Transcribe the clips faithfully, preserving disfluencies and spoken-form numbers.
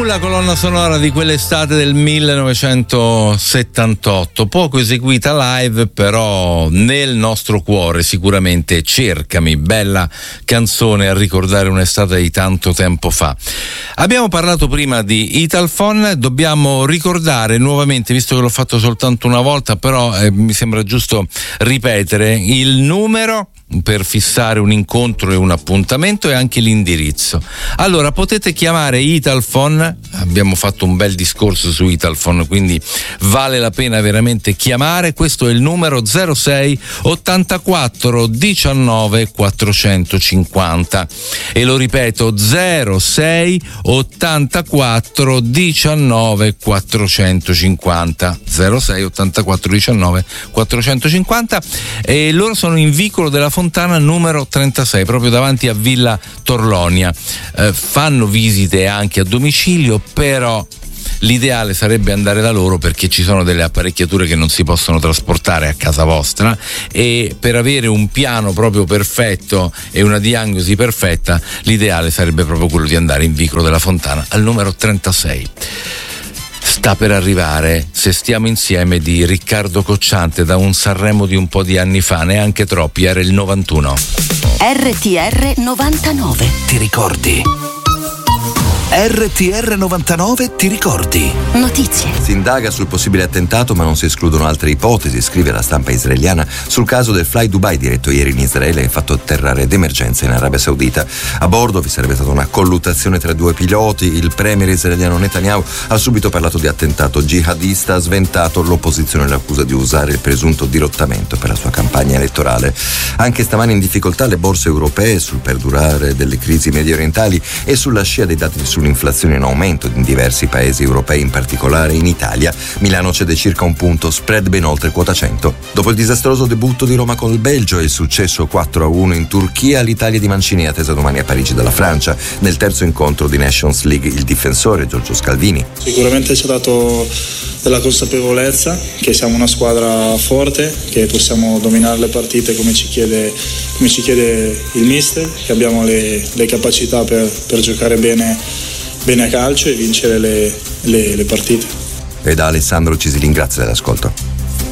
la colonna sonora di quell'estate del millenovecentosettantotto, poco eseguita live, però nel nostro cuore sicuramente. Cercami, bella canzone a ricordare un'estate di tanto tempo fa. Abbiamo parlato prima di Italfon, dobbiamo ricordare nuovamente, visto che l'ho fatto soltanto una volta, però eh, mi sembra giusto ripetere il numero per fissare un incontro e un appuntamento, e anche l'indirizzo. Allora, potete chiamare Italfon, abbiamo fatto un bel discorso su Italfon, quindi vale la pena veramente chiamare. Questo è il numero zero sei ottantaquattro diciannove quattrocentocinquanta, e lo ripeto, zero sei ottantaquattro diciannove quattrocentocinquanta, zero sei ottantaquattro diciannove quattrocentocinquanta, e loro sono in Vicolo della Fontana numero trentasei, proprio davanti a Villa Torlonia. Eh, fanno visite anche a domicilio, però l'ideale sarebbe andare da loro, perché ci sono delle apparecchiature che non si possono trasportare a casa vostra, e per avere un piano proprio perfetto e una diagnosi perfetta l'ideale sarebbe proprio quello di andare in Vicolo della Fontana al numero trentasei. Sta per arrivare Se stiamo insieme di Riccardo Cocciante, da un Sanremo di un po' di anni fa, neanche troppi, era il novantuno. R T R novantanove. Ti ricordi? R T R novantanove, ti ricordi? Notizie. Si indaga sul possibile attentato, ma non si escludono altre ipotesi, scrive la stampa israeliana, sul caso del Fly Dubai diretto ieri in Israele e fatto atterrare d'emergenza in Arabia Saudita. A bordo vi sarebbe stata una colluttazione tra due piloti. Il premier israeliano Netanyahu ha subito parlato di attentato jihadista, ha sventato l'opposizione l'accusa di usare il presunto dirottamento per la sua campagna elettorale. Anche stamani in difficoltà le borse europee sul perdurare delle crisi mediorientali e sulla scia dei dati sull'inflazione in aumento in diversi paesi europei, in particolare in Italia. Milano cede circa un punto, spread ben oltre quota cento. Dopo il disastroso debutto di Roma con il Belgio e il successo quattro a uno in Turchia, l'Italia di Mancini è attesa domani a Parigi dalla Francia. Nel terzo incontro di Nations League il difensore Giorgio Scalvini. Sicuramente ci ha dato della consapevolezza che siamo una squadra forte, che possiamo dominare le partite come ci chiede, come ci chiede il mister, che abbiamo le, le capacità per, per giocare bene, bene a calcio e vincere le, le, le partite. E da Alessandro Cisilin, grazie dell'ascolto.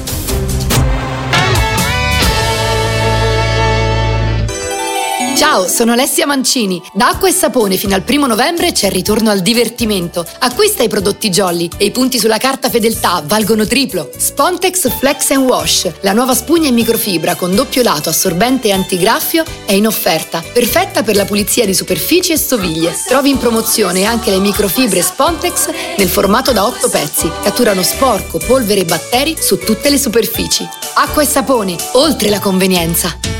Ciao, sono Alessia Mancini. Da Acqua e Sapone fino al primo novembre c'è il ritorno al divertimento. Acquista i prodotti Jolly e i punti sulla carta fedeltà valgono triplo. Spontex Flex and Wash, la nuova spugna in microfibra con doppio lato assorbente e antigraffio, è in offerta, perfetta per la pulizia di superfici e stoviglie. Trovi in promozione anche le microfibre Spontex nel formato da otto pezzi. Catturano sporco, polvere e batteri su tutte le superfici. Acqua e Sapone, oltre la convenienza.